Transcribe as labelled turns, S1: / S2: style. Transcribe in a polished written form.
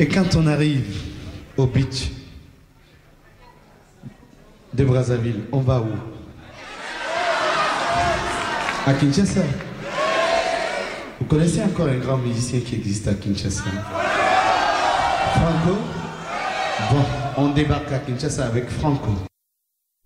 S1: Et quand on arrive au beach de Brazzaville, on va où? À Kinshasa. Vous connaissez encore un grand musicien qui existe à Kinshasa? Franco? Bon, on débarque à Kinshasa avec Franco.